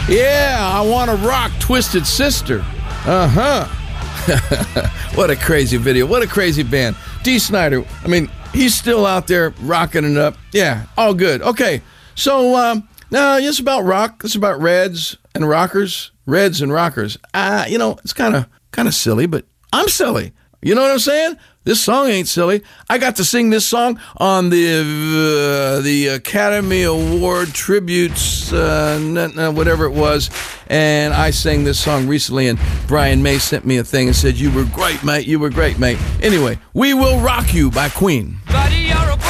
Yeah, I want to rock Twisted Sister. Uh-huh. What a crazy video. What a crazy band. Dee Snider, I mean, he's still out there rocking it up. Yeah, all good. Okay, so now it's about rock. It's about Reds and rockers. Reds and rockers. It's kind of silly, but I'm silly. You know what I'm saying? This song ain't silly. I got to sing this song on the Academy Award tributes, whatever it was, and I sang this song recently, and Brian May sent me a thing and said, "You were great, mate. You were great, mate." Anyway, We Will Rock You by Queen. Buddy,